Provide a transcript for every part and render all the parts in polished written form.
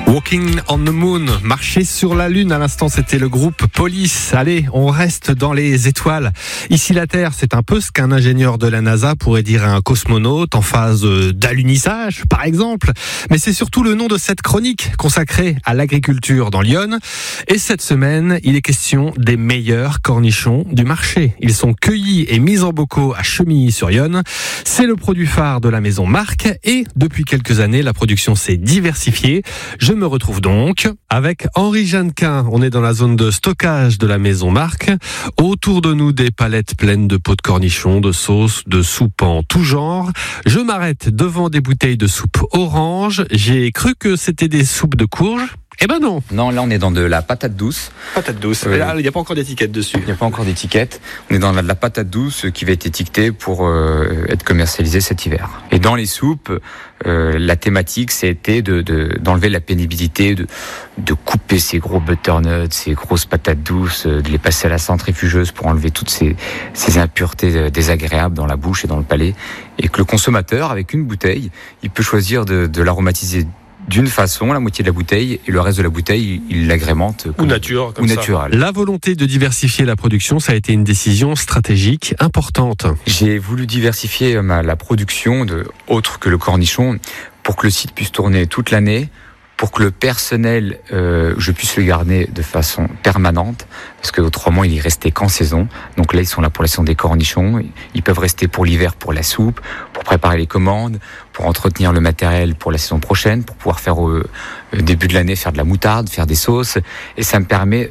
Walking on the Moon, marcher sur la Lune. À l'instant, c'était le groupe Police. Allez, on reste dans les étoiles. Ici, la Terre, c'est un peu ce qu'un ingénieur de la NASA pourrait dire à un cosmonaute en phase d'alunissage, par exemple. Mais c'est surtout le nom de cette chronique consacrée à l'agriculture dans l'Yonne. Et cette semaine, il est question des meilleurs cornichons du marché. Ils sont cueillis et mis en bocaux à Chemilly-sur-Yonne. C'est le produit phare de la maison Marc. Et depuis quelques années, la production s'est diversifiée. Je me retrouve donc avec Henri Jeannequin. On est dans la zone de stockage de la maison Marc. Autour de nous, des palettes pleines de pots de cornichons, de sauces, de soupes en tout genre. Je m'arrête devant des bouteilles de soupe orange. J'ai cru que c'était des soupes de courge. Eh ben non. Non, là on est dans de la patate douce. Patate douce. Là, il n'y a pas encore d'étiquette dessus. Il n'y a pas encore d'étiquette. On est dans de la patate douce qui va être étiquetée pour être commercialisée cet hiver. Et dans les soupes, la thématique, c'était d'enlever la pénibilité, de couper ces gros butternuts, ces grosses patates douces, de les passer à la centrifugeuse pour enlever toutes ces impuretés désagréables dans la bouche et dans le palais. Et que le consommateur, avec une bouteille, il peut choisir de l'aromatiser d'une façon, la moitié de la bouteille, et le reste de la bouteille, il l'agrémente ou naturel. Ça. La volonté de diversifier la production, ça a été une décision stratégique importante. J'ai voulu diversifier la production autre que le cornichon pour que le site puisse tourner toute l'année, pour que le personnel, je puisse le garder de façon permanente, parce que autrement il y restait qu'en saison. Donc là, ils sont là pour la saison des cornichons. Ils peuvent rester pour l'hiver pour la soupe, pour préparer les commandes, pour entretenir le matériel pour la saison prochaine, pour pouvoir faire au début de l'année faire de la moutarde, faire des sauces. Et ça me permet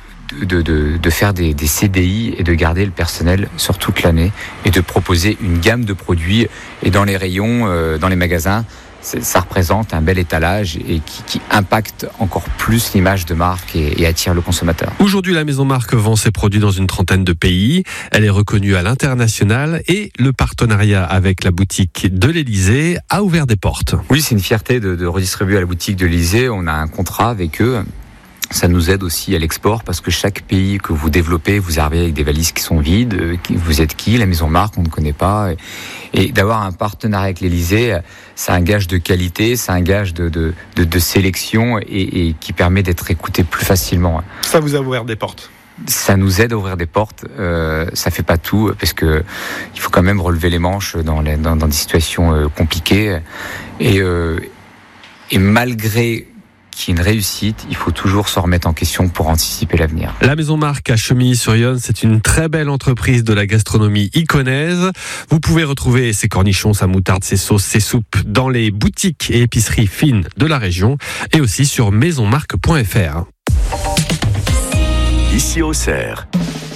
de faire des CDI et de garder le personnel sur toute l'année et de proposer une gamme de produits. Et dans les rayons, dans les magasins, ça représente un bel étalage et qui impacte encore plus l'image de marque et attire le consommateur. Aujourd'hui, la maison Marc vend ses produits dans une trentaine de pays. Elle est reconnue à l'international et le partenariat avec la boutique de l'Élysée a ouvert des portes. Oui, c'est une fierté de redistribuer à la boutique de l'Élysée. On a un contrat avec eux. Ça nous aide aussi à l'export parce que chaque pays que vous développez, vous arrivez avec des valises qui sont vides. Vous êtes qui? La maison Marc, on ne connaît pas. Et d'avoir un partenariat avec l'Élysée, c'est un gage de qualité, c'est un gage de sélection et qui permet d'être écouté plus facilement. Ça vous a ouvert des portes? Ça nous aide à ouvrir des portes. Ça fait pas tout parce que il faut quand même relever les manches dans des situations compliquées. Et malgré qu'il y ait une réussite, il faut toujours se remettre en question pour anticiper l'avenir. La maison Marc à Chemilly-sur-Yonne, c'est une très belle entreprise de la gastronomie iconaise. Vous pouvez retrouver ses cornichons, sa moutarde, ses sauces, ses soupes dans les boutiques et épiceries fines de la région et aussi sur maisonmarc.fr. Ici Auxerre.